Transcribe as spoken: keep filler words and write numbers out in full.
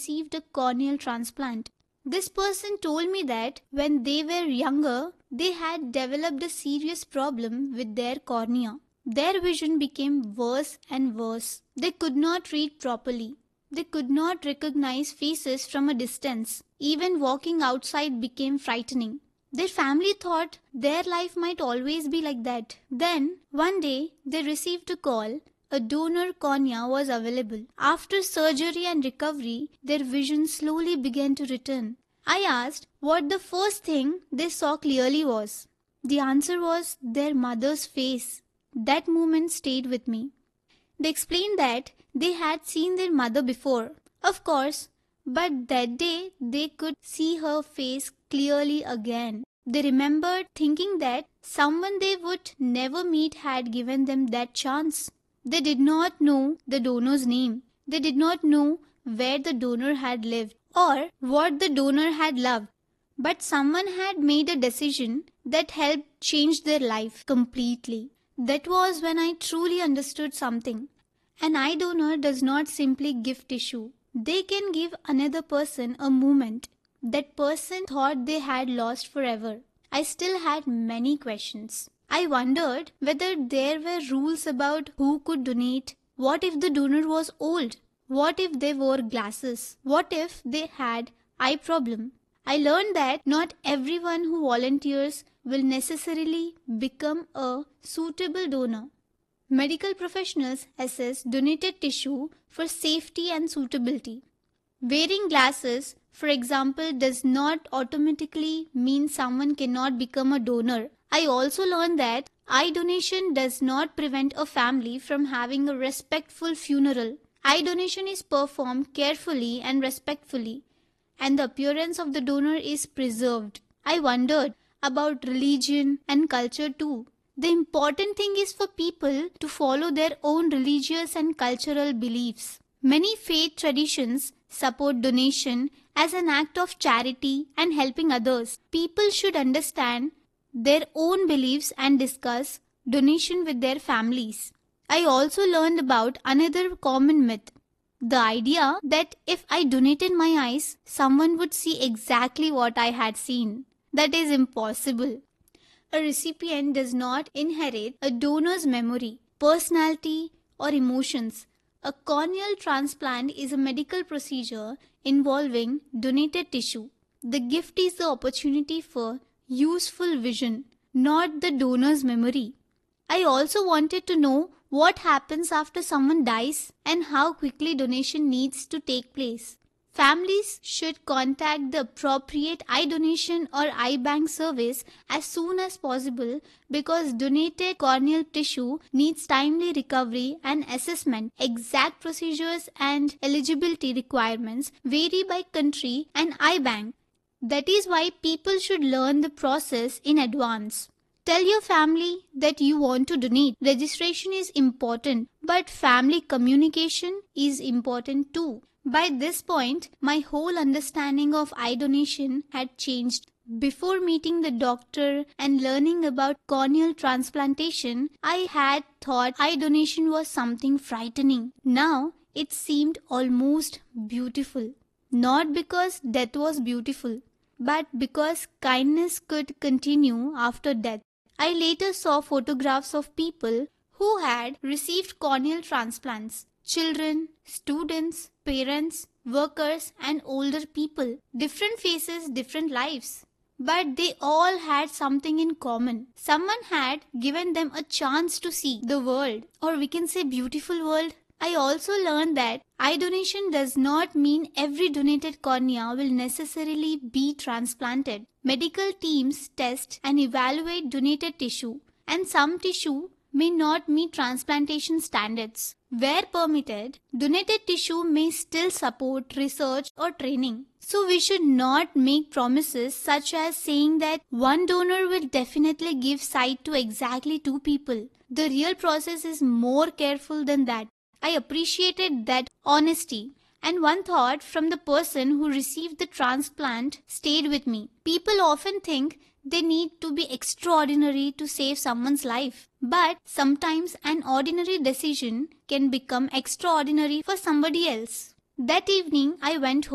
received a corneal transplant. This person told me that when they were younger, they had developed a serious problem with their cornea. Their vision became worse and worse. They could not read properly. They could not recognize faces from a distance. Even walking outside became frightening. Their family thought their life might always be like that. Then, one day, they received a call. A donor cornea was available. After surgery and recovery, their vision slowly began to return. I asked what the first thing they saw clearly was. The answer was their mother's face. That moment stayed with me. They explained that they had seen their mother before, of course, but that day they could see her face clearly again. They remembered thinking that someone they would never meet had given them that chance. They did not know the donor's name. They did not know where the donor had lived or what the donor had loved. But someone had made a decision that helped change their life completely. That was when I truly understood something. An eye donor does not simply give tissue. They can give another person a moment that person thought they had lost forever. I still had many questions. I wondered whether there were rules about who could donate. What if the donor was old? What if they wore glasses? What if they had eye problem? I learned that not everyone who volunteers will necessarily become a suitable donor. Medical professionals assess donated tissue for safety and suitability. Wearing glasses, for example, does not automatically mean someone cannot become a donor. I also learned that eye donation does not prevent a family from having a respectful funeral. Eye donation is performed carefully and respectfully, and the appearance of the donor is preserved. I wondered about religion and culture too. The important thing is for people to follow their own religious and cultural beliefs. Many faith traditions support donation as an act of charity and helping others. People should understand their own beliefs and discuss donation with their families. I also learned about another common myth. The idea that if I donated my eyes, someone would see exactly what I had seen. That is impossible. A recipient does not inherit a donor's memory, personality, or emotions. A corneal transplant is a medical procedure involving donated tissue. The gift is the opportunity for useful vision, not the donor's memory. I also wanted to know what happens after someone dies and how quickly donation needs to take place. Families should contact the appropriate eye donation or eye bank service as soon as possible because donated corneal tissue needs timely recovery and assessment. Exact procedures and eligibility requirements vary by country and eye bank. That is why people should learn the process in advance. Tell your family that you want to donate. Registration is important, but family communication is important too. By this point, my whole understanding of eye donation had changed. Before meeting the doctor and learning about corneal transplantation, I had thought eye donation was something frightening. Now, it seemed almost beautiful. Not because death was beautiful, but because kindness could continue after death. I later saw photographs of people who had received corneal transplants. Children, students, parents, workers, and older people. Different faces, different lives. But they all had something in common. Someone had given them a chance to see the world, or we can say beautiful world. I also learned that eye donation does not mean every donated cornea will necessarily be transplanted. Medical teams test and evaluate donated tissue, and some tissue may not meet transplantation standards. Where permitted, donated tissue may still support research or training. So we should not make promises such as saying that one donor will definitely give sight to exactly two people. The real process is more careful than that. I appreciated that honesty. And one thought from the person who received the transplant stayed with me. People often think they need to be extraordinary to save someone's life. But sometimes an ordinary decision can become extraordinary for somebody else. That evening, I went home.